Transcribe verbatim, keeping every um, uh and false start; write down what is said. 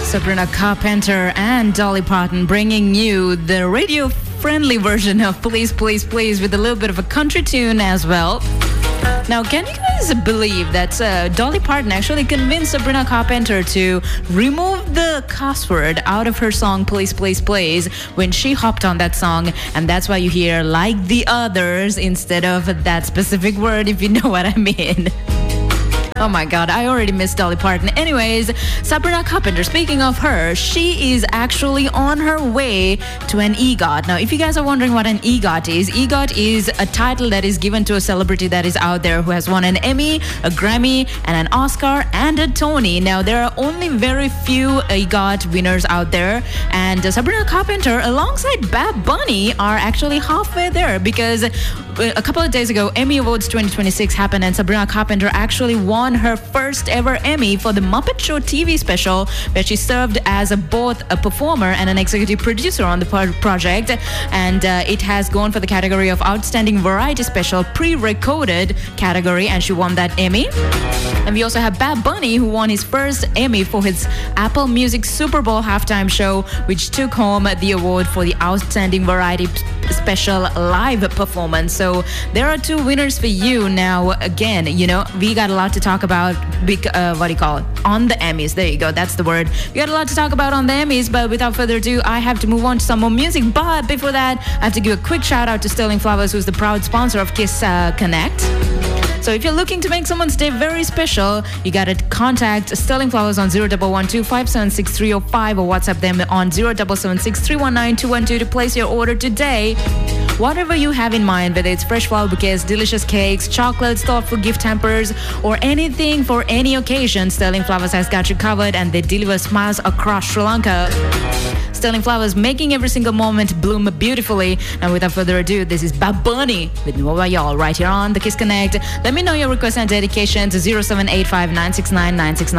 Sabrina Carpenter and Dolly Parton bringing you the radio-friendly version of Please, Please, Please with a little bit of a country tune as well. Now, can you guys believe that uh, Dolly Parton actually convinced Sabrina Carpenter to remove the cuss word out of her song Please, Please, Please when she hopped on that song, and that's why you hear like the others instead of that specific word, if you know what I mean. Oh my God, I already missed Dolly Parton. Anyways, Sabrina Carpenter, speaking of her, she is actually on her way to an EGOT. Now, if you guys are wondering what an EGOT is, EGOT is a title that is given to a celebrity that is out there who has won an Emmy, a Grammy, and an Oscar, and a Tony. Now, there are only very few EGOT winners out there, and uh, Sabrina Carpenter, alongside Bad Bunny, are actually halfway there because a couple of days ago, Emmy Awards twenty twenty-six happened, and Sabrina Carpenter actually won her first ever Emmy for the Muppet Show T V special, where she served as a, both a performer and an executive producer on the pro- project. And uh, it has gone for the category of Outstanding Variety Special pre-recorded category, and she won that Emmy. And we also have Bad Bunny, who won his first Emmy for his Apple Music Super Bowl halftime show, which took home the award for the Outstanding Variety Special live performance. So there are two winners for you. Now, again, you know, we got a lot to talk about, big, uh, what do you call it, on the Emmys. There you go, that's the word. We got a lot to talk about on the Emmys, but without further ado, I have to move on to some more music. But before that, I have to give a quick shout out to Sterling Flowers, who's the proud sponsor of Kiss uh, Connect. So if you're looking to make someone's day very special, you got to contact Sterling Flowers on zero one one two, five seven six three zero five or WhatsApp them on zero seven seven six three one nine two one two to place your order today. Whatever you have in mind, whether it's fresh flower bouquets, delicious cakes, chocolates, thoughtful gift hampers, or anything for any occasion, Sterling Flowers has got you covered, and they deliver smiles across Sri Lanka. Sterling Flowers, making every single moment bloom beautifully. Now, without further ado, this is Bad Bunny with Nova Y'all right here on the Kiss Connect. Let me know your requests and dedications to zero seven eight five nine six nine nine six nine.